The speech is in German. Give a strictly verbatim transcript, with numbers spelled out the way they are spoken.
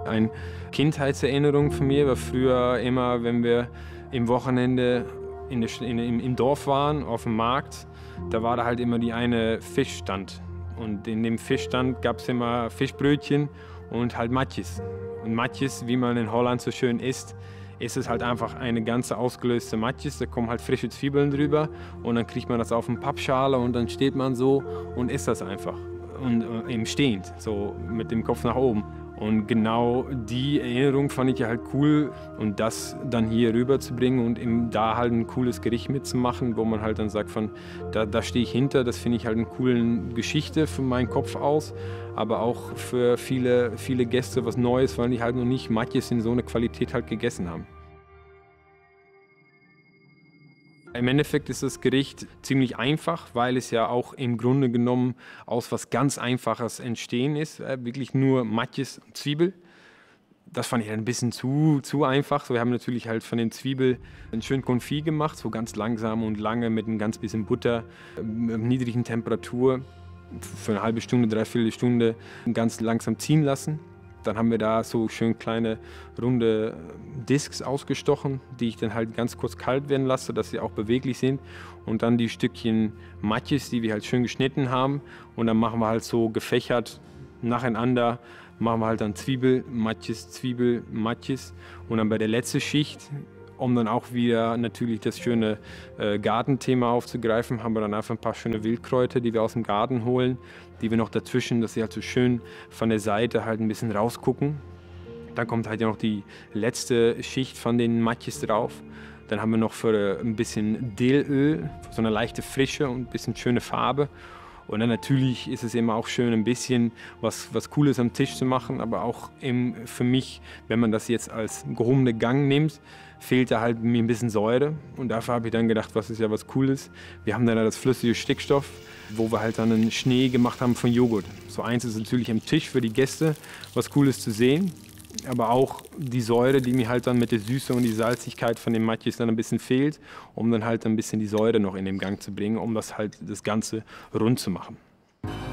Eine Kindheitserinnerung von mir war früher immer, wenn wir im Wochenende in der, in, im, im Dorf waren, auf dem Markt, da war da halt immer die eine Fischstand. Und in dem Fischstand gab es immer Fischbrötchen und halt Matjes. Und Matjes, wie man in Holland so schön isst, ist es halt einfach eine ganze ausgelöste Matjes. Da kommen halt frische Zwiebeln drüber und dann kriegt man das auf eine Pappschale und dann steht man so und isst das einfach. Und äh, eben stehend, so mit dem Kopf nach oben. Und genau die Erinnerung fand ich ja halt cool und das dann hier rüber zu bringen und eben da halt ein cooles Gericht mitzumachen, wo man halt dann sagt von, da, da stehe ich hinter, das finde ich halt eine coole Geschichte für meinen Kopf aus, aber auch für viele, viele Gäste was Neues, weil die halt noch nicht Matjes in so einer Qualität halt gegessen haben. Im Endeffekt ist das Gericht ziemlich einfach, weil es ja auch im Grunde genommen aus was ganz Einfaches entstehen ist. Wirklich nur Matjes und Zwiebel. Das fand ich ein bisschen zu, zu einfach. Wir haben natürlich halt von den Zwiebeln ein schön Confit gemacht, so ganz langsam und lange mit ein ganz bisschen Butter, mit niedrigen Temperatur, für eine halbe Stunde, dreiviertel Stunde ganz langsam ziehen lassen. Dann haben wir da so schön kleine runde Discs ausgestochen, die ich dann halt ganz kurz kalt werden lasse, dass sie auch beweglich sind. Und dann die Stückchen Matjes, die wir halt schön geschnitten haben. Und dann machen wir halt so gefächert nacheinander, machen wir halt dann Zwiebel, Matjes, Zwiebel, Matjes. Und dann bei der letzten Schicht, um dann auch wieder natürlich das schöne äh, Gartenthema aufzugreifen, haben wir dann einfach ein paar schöne Wildkräuter, die wir aus dem Garten holen, die wir noch dazwischen, dass sie halt so schön von der Seite halt ein bisschen rausgucken. Dann kommt halt ja noch die letzte Schicht von den Matjes drauf. Dann haben wir noch für ein bisschen Dillöl, so eine leichte Frische und ein bisschen schöne Farbe. Und dann natürlich ist es immer auch schön, ein bisschen was, was Cooles am Tisch zu machen, aber auch eben für mich, wenn man das jetzt als gehobene Gang nimmt, fehlt da halt mir ein bisschen Säure. Und dafür habe ich dann gedacht, was ist ja was Cooles. Wir haben dann das flüssige Stickstoff, wo wir halt dann einen Schnee gemacht haben von Joghurt. So eins ist natürlich am Tisch für die Gäste, was Cooles zu sehen. Aber auch die Säure, die mir halt dann mit der Süße und die Salzigkeit von den Matjes dann ein bisschen fehlt, um dann halt ein bisschen die Säure noch in den Gang zu bringen, um das halt das Ganze rund zu machen.